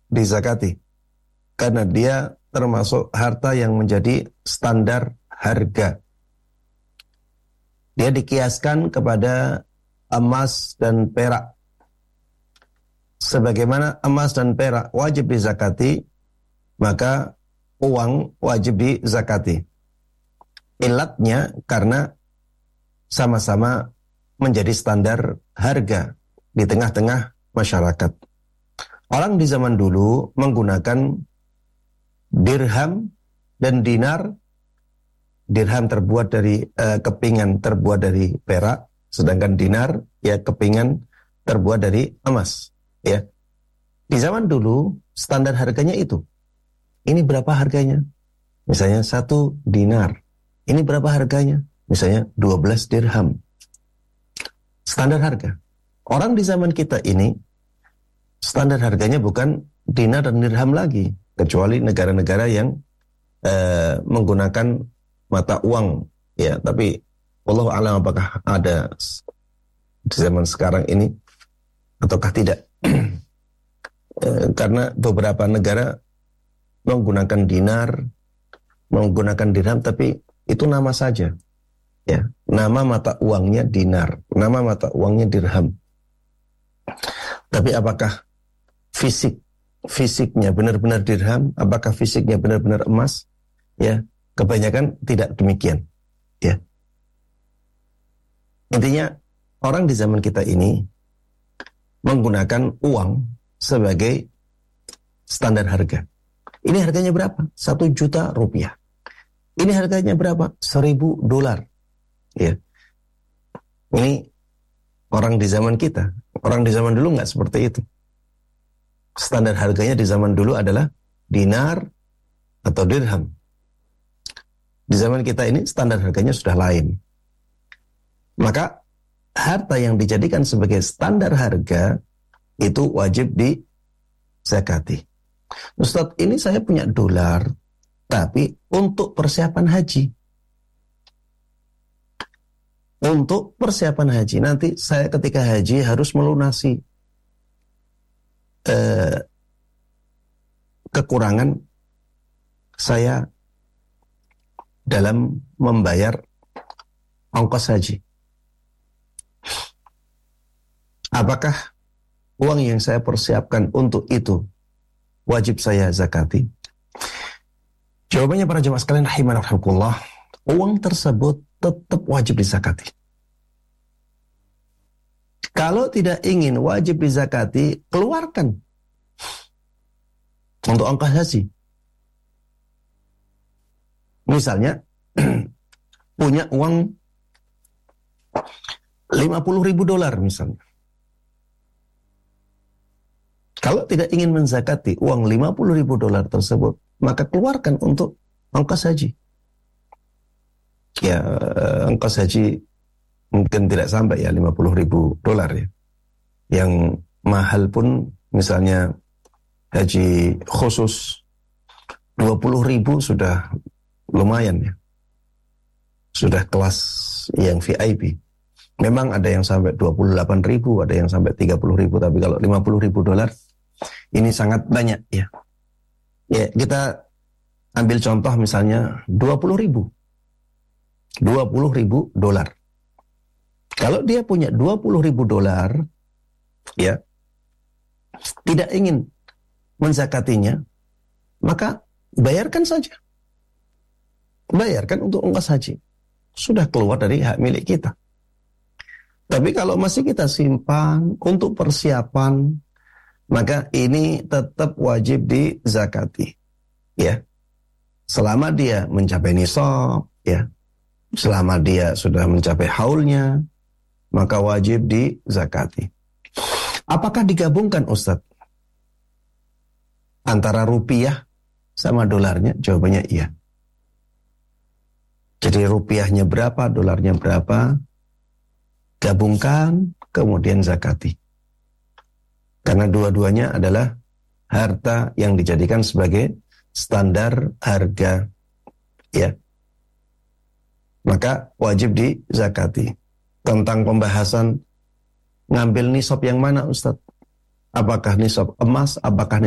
dizakati karena dia termasuk harta yang menjadi standar harga. Dia dikiaskan kepada emas dan perak. Sebagaimana emas dan perak wajib dizakati, maka uang wajib dizakati. Ilatnya karena sama-sama menjadi standar harga di tengah-tengah masyarakat. Orang di zaman dulu menggunakan dirham dan dinar. Dirham terbuat dari kepingan terbuat dari perak, sedangkan dinar ya kepingan terbuat dari emas. Ya, di zaman dulu standar harganya itu. Ini berapa harganya? Misalnya 1 dinar. Ini berapa harganya? Misalnya 12 dirham. Standar harga. Orang di zaman kita ini standar harganya bukan dinar dan dirham lagi, kecuali negara-negara yang menggunakan mata uang, ya. Tapi wallahu a'lam apakah ada di zaman sekarang ini ataukah tidak. Karena beberapa negara menggunakan dinar, menggunakan dirham, tapi itu nama saja, ya. Nama mata uangnya dinar, nama mata uangnya dirham. Tapi apakah fisiknya benar-benar dirham? Apakah fisiknya benar-benar emas? Ya, kebanyakan tidak demikian. Ya. Intinya orang di zaman kita ini menggunakan uang sebagai standar harga. Ini harganya berapa? 1 juta rupiah. Ini harganya berapa? 1.000 dolar. Ya. Ini orang di zaman kita. Orang di zaman dulu nggak seperti itu. Standar harganya di zaman dulu adalah dinar atau dirham. Di zaman kita ini standar harganya sudah lain. Maka harta yang dijadikan sebagai standar harga itu wajib dizakati. Ustadz, ini saya punya dolar, tapi untuk persiapan haji. Untuk persiapan haji, nanti saya ketika haji harus melunasi kekurangan saya dalam membayar ongkos haji. Apakah uang yang saya persiapkan untuk itu wajib saya zakati? Jawabannya para jemaah sekalian rahimana rahimakumullah, uang tersebut tetap wajib dizakati. Kalau tidak ingin wajib dizakati, keluarkan untuk ongkos haji. Misalnya punya uang 50.000 dolar misalnya. Kalau tidak ingin menzakati uang 50.000 dolar tersebut, maka keluarkan untuk ongkos haji. Ya, ongkos haji mungkin tidak sampai ya 50.000 dolar ya. Yang mahal pun misalnya haji khusus 20.000 sudah lumayan ya. Sudah kelas yang VIP. Memang ada yang sampai 28.000, ada yang sampai 30.000, tapi kalau 50.000 dolar ini sangat banyak ya. Ya, kita ambil contoh misalnya 20.000 dolar. Kalau dia punya 20.000 dolar, ya, tidak ingin menzakatinya, maka bayarkan saja. Bayarkan untuk ongkos haji. Sudah keluar dari hak milik kita. Tapi kalau masih kita simpan untuk persiapan, maka ini tetap wajib dizakati. Ya. Selama dia mencapai nisab, ya. Selama dia sudah mencapai haulnya, maka wajib dizakati. Apakah digabungkan, Ustadz? Antara rupiah sama dolarnya? Jawabannya iya. Jadi rupiahnya berapa, dolarnya berapa, gabungkan, kemudian zakati. Karena dua-duanya adalah harta yang dijadikan sebagai standar harga. Ya. Maka wajib dizakati. Tentang pembahasan ngambil nisab yang mana, Ustadz? Apakah nisab emas, apakah